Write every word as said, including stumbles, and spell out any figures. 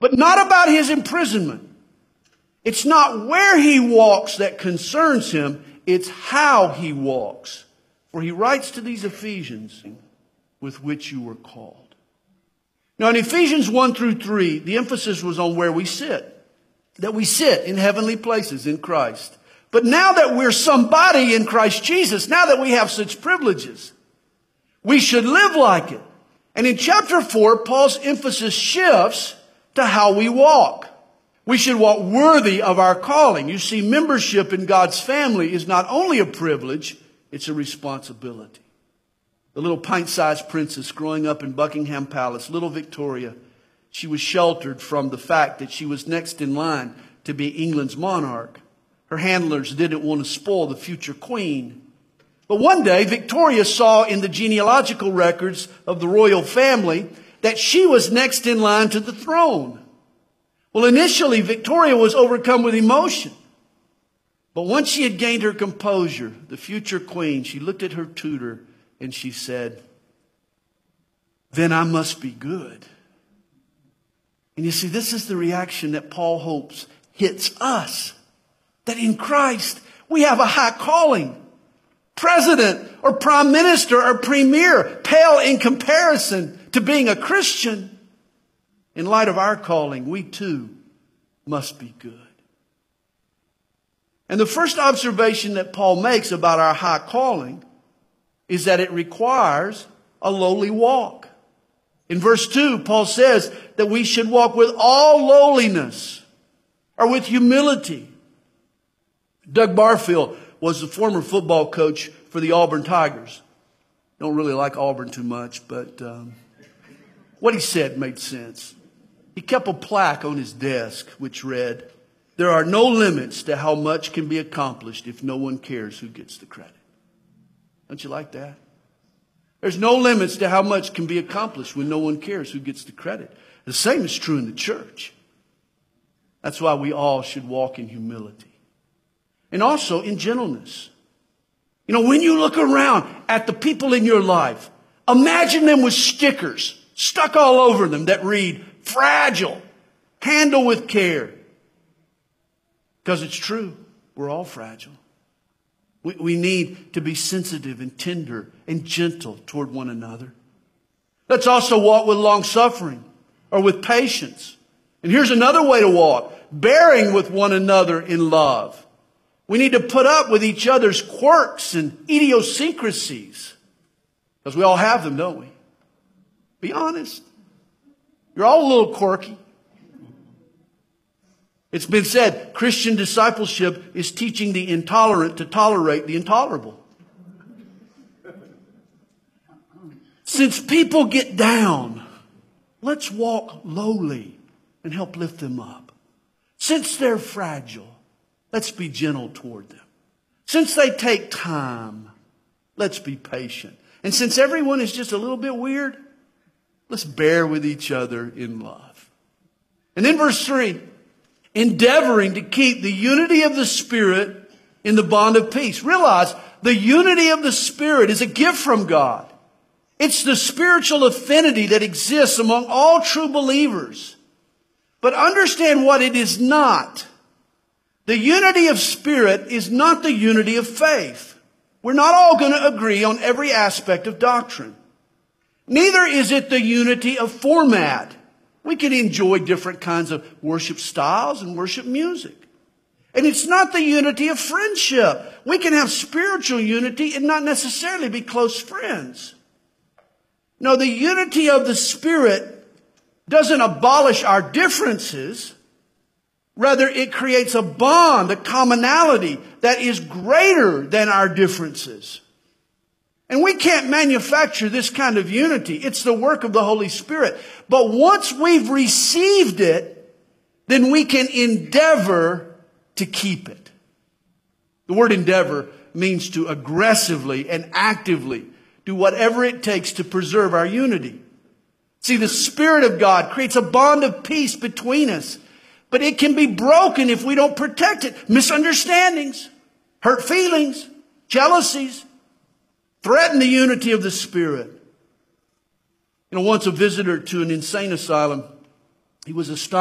but not about his imprisonment. It's not where he walks that concerns him, it's how he walks. For he writes to these Ephesians, with which you were called. Now in Ephesians one through three, the emphasis was on where we sit. That we sit in heavenly places in Christ. But now that we're somebody in Christ Jesus, now that we have such privileges, we should live like it. And in chapter four, Paul's emphasis shifts to how we walk. We should walk worthy of our calling. You see, membership in God's family is not only a privilege, it's a responsibility. The little pint-sized princess growing up in Buckingham Palace, little Victoria, she was sheltered from the fact that she was next in line to be England's monarch. Her handlers didn't want to spoil the future queen. But one day, Victoria saw in the genealogical records of the royal family that she was next in line to the throne. Well, initially, Victoria was overcome with emotion. But once she had gained her composure, the future queen, she looked at her tutor and she said, "Then I must be good." And you see, this is the reaction that Paul hopes hits us. That in Christ, we have a high calling. President or prime minister or premier, pale in comparison to being a Christian. In light of our calling, we too must be good. And the first observation that Paul makes about our high calling is that it requires a lowly walk. In verse two, Paul says that we should walk with all lowliness or with humility. Doug Barfield was the former football coach for the Auburn Tigers. Don't really like Auburn too much, but um, what he said made sense. He kept a plaque on his desk which read, "There are no limits to how much can be accomplished if no one cares who gets the credit." Don't you like that? There's no limits to how much can be accomplished when no one cares who gets the credit. The same is true in the church. That's why we all should walk in humility. And also in gentleness. You know, when you look around at the people in your life, imagine them with stickers stuck all over them that read, "Fragile, handle with care." Because it's true. We're all fragile. We, we need to be sensitive and tender and gentle toward one another. Let's also walk with long suffering or with patience. And here's another way to walk. Bearing with one another in love. We need to put up with each other's quirks and idiosyncrasies. Because we all have them, don't we? Be honest. You're all a little quirky. It's been said, Christian discipleship is teaching the intolerant to tolerate the intolerable. Since people get down, let's walk lowly and help lift them up. Since they're fragile, let's be gentle toward them. Since they take time, let's be patient. And since everyone is just a little bit weird, let's bear with each other in love. And then verse three, endeavoring to keep the unity of the Spirit in the bond of peace. Realize the unity of the Spirit is a gift from God. It's the spiritual affinity that exists among all true believers. But understand what it is not. The unity of spirit is not the unity of faith. We're not all going to agree on every aspect of doctrine. Neither is it the unity of format. We can enjoy different kinds of worship styles and worship music. And it's not the unity of friendship. We can have spiritual unity and not necessarily be close friends. No, the unity of the Spirit doesn't abolish our differences. Rather, it creates a bond, a commonality that is greater than our differences. And we can't manufacture this kind of unity. It's the work of the Holy Spirit. But once we've received it, then we can endeavor to keep it. The word endeavor means to aggressively and actively do whatever it takes to preserve our unity. See, the Spirit of God creates a bond of peace between us. But it can be broken if we don't protect it. Misunderstandings, hurt feelings, jealousies threaten the unity of the Spirit. You know, once a visitor to an insane asylum, he was astonished